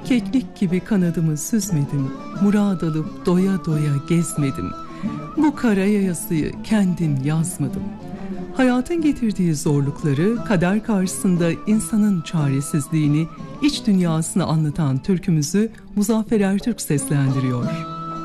Keklik gibi kanadımı süzmedim, murad alıp doya doya gezmedim. Bu kara yazıyı kendim yazmadım. Hayatın getirdiği zorlukları, kader karşısında insanın çaresizliğini, iç dünyasını anlatan türkümüzü Muzaffer Ertürk seslendiriyor.